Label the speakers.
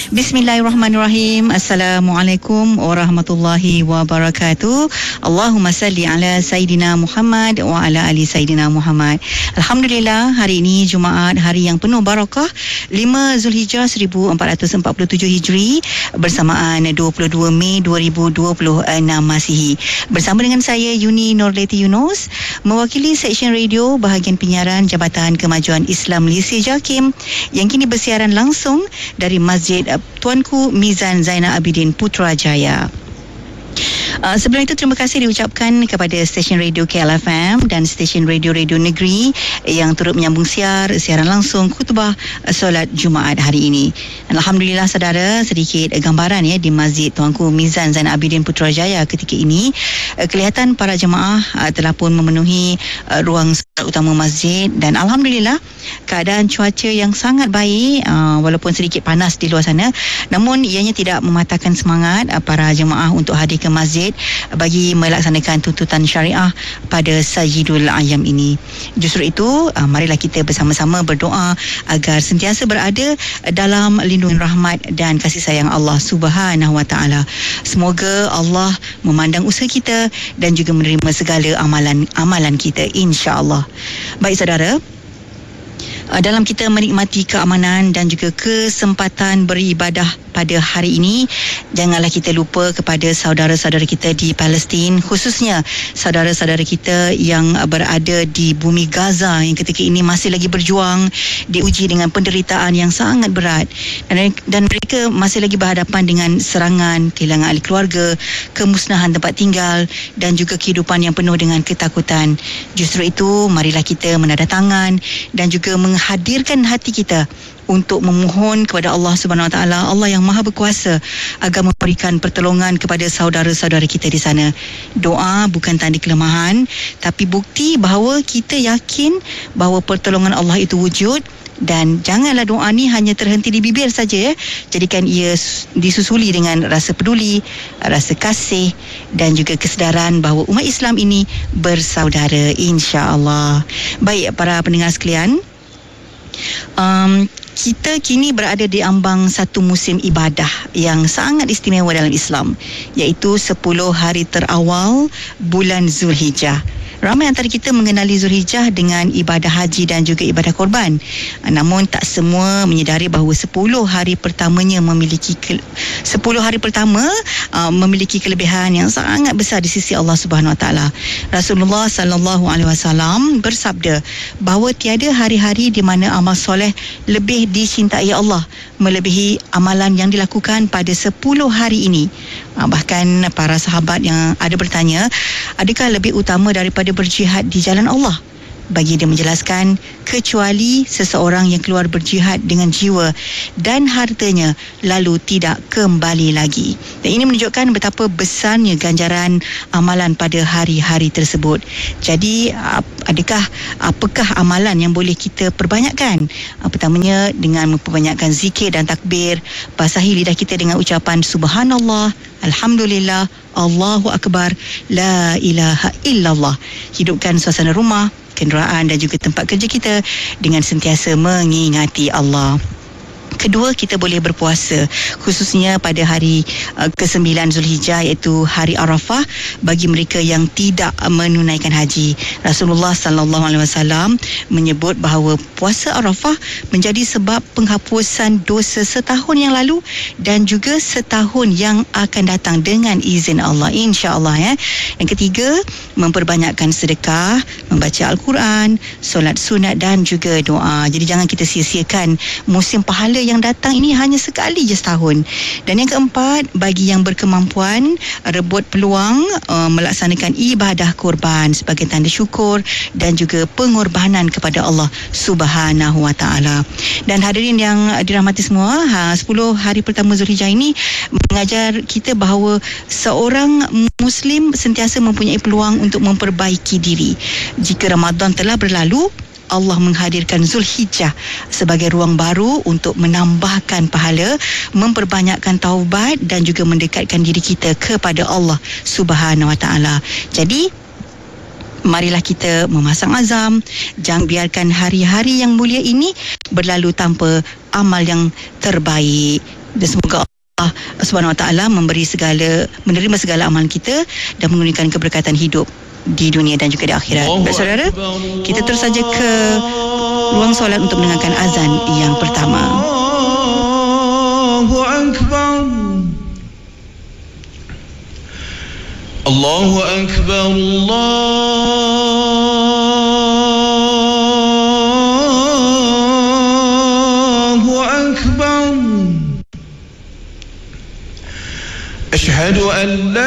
Speaker 1: Bismillahirrahmanirrahim. Assalamualaikum warahmatullahi wabarakatuh. Allahumma salli ala Sayyidina Muhammad wa ala ali Sayyidina Muhammad. Alhamdulillah, hari ini Jumaat, hari yang penuh barakah, 5 Zulhijjah 1447 Hijri, bersamaan 22 Mei 2026 Masihi. Bersama dengan saya Yuni Nurleti Yunus, mewakili Seksyen Radio bahagian penyiaran Jabatan Kemajuan Islam Malaysia JAKIM, yang kini bersiaran langsung dari Masjid Tuanku Mizan Zainal Abidin Putrajaya. Sebelum itu, terima kasih diucapkan kepada stesen radio KLFM dan stesen radio-radio negeri yang turut menyambung siaran langsung khutbah solat Jumaat hari ini. Alhamdulillah saudara, sedikit gambaran di Masjid Tuanku Mizan Zainal Abidin Putrajaya ketika ini. Kelihatan para jemaah telah pun memenuhi ruang solat utama masjid, dan alhamdulillah keadaan cuaca yang sangat baik, walaupun sedikit panas di luar sana, namun ianya tidak mematahkan semangat para jemaah untuk hadir ke masjid bagi melaksanakan tuntutan syariah pada Sayyidul Ayyam ini. Justru itu, marilah kita bersama-sama berdoa agar sentiasa berada dalam lindungan rahmat dan kasih sayang Allah Subhanahu Wa Taala. Semoga Allah memandang usaha kita dan juga menerima segala amalan kita, insya-Allah. Baik saudara, dalam kita menikmati keamanan dan juga kesempatan beribadah pada hari ini, janganlah kita lupa kepada saudara-saudara kita di Palestin, khususnya saudara-saudara kita yang berada di bumi Gaza yang ketika ini masih lagi berjuang, diuji dengan penderitaan yang sangat berat, dan mereka masih lagi berhadapan dengan serangan, kehilangan ahli keluarga, kemusnahan tempat tinggal dan juga kehidupan yang penuh dengan ketakutan. Justru itu, marilah kita menada tangan dan juga menghadirkan hati kita untuk memohon kepada Allah Subhanahu Wa Taala, Allah yang Maha Berkuasa, agar memberikan pertolongan kepada saudara-saudara kita di sana. Doa bukan tanda kelemahan, tapi bukti bahawa kita yakin bahawa pertolongan Allah itu wujud. Dan janganlah doa ni hanya terhenti di bibir saja, jadikan ia disusuli dengan rasa peduli, rasa kasih dan juga kesedaran bahawa umat Islam ini bersaudara, insya-Allah. Baik para pendengar sekalian, kita kini berada di ambang satu musim ibadah yang sangat istimewa dalam Islam, iaitu 10 hari terawal bulan Zulhijjah. Ramai antara kita mengenali Zulhijjah dengan ibadah haji dan juga ibadah korban. Namun tak semua menyedari bahawa 10 hari pertamanya memiliki kelebihan yang sangat besar di sisi Allah Subhanahu Wa Taala. Rasulullah sallallahu alaihi wasallam bersabda bahawa tiada hari-hari di mana amal soleh lebih dicintai Allah melebihi amalan yang dilakukan pada 10 hari ini. Bahkan para sahabat yang ada bertanya, adakah lebih utama daripada berjihad di jalan Allah? Bagi dia menjelaskan, kecuali seseorang yang keluar berjihad dengan jiwa dan hartanya lalu tidak kembali lagi. Dan ini menunjukkan betapa besarnya ganjaran amalan pada hari-hari tersebut. Jadi, apakah amalan yang boleh kita perbanyakkan? Pertamanya dengan memperbanyakkan zikir dan takbir, basahi lidah kita dengan ucapan Subhanallah, Alhamdulillah, Allahu Akbar, La ilaha illallah. Hidupkan suasana rumah, kenderaan dan juga tempat kerja kita dengan sentiasa mengingati Allah. Kedua, kita boleh berpuasa, khususnya pada hari ke-9 Zulhijjah, iaitu hari Arafah, bagi mereka yang tidak menunaikan haji. Rasulullah sallallahu alaihi wasallam menyebut bahawa puasa Arafah menjadi sebab penghapusan dosa setahun yang lalu dan juga setahun yang akan datang dengan izin Allah, insya-Allah. Yang ketiga, memperbanyakkan sedekah, membaca Al-Quran, solat sunat dan juga doa. Jadi jangan kita sia-siakan musim pahala yang datang ini hanya sekali je setahun. Dan yang keempat, bagi yang berkemampuan, rebut peluang melaksanakan ibadah korban sebagai tanda syukur dan juga pengorbanan kepada Allah Subhanahu Wa Taala. Dan hadirin yang dirahmati semua, 10 hari pertama Zulhijjah ini mengajar kita bahawa seorang Muslim sentiasa mempunyai peluang untuk memperbaiki diri. Jika Ramadan telah berlalu, Allah menghadirkan Zulhijjah sebagai ruang baru untuk menambahkan pahala, memperbanyakkan taubat dan juga mendekatkan diri kita kepada Allah Subhanahu Wa Taala. Jadi, marilah kita memasang azam, jangan biarkan hari-hari yang mulia ini berlalu tanpa amal yang terbaik. Dan semoga Allah Subhanahu Wa Taala menerima segala amalan kita dan menurunkan keberkatan hidup di dunia dan juga di akhirat. Baik saudara, kita terus saja ke ruang solat untuk mendengarkan azan yang pertama.
Speaker 2: Allahu Akbar. Allahu Akbar. Allahu Akbar. Ashhadu an la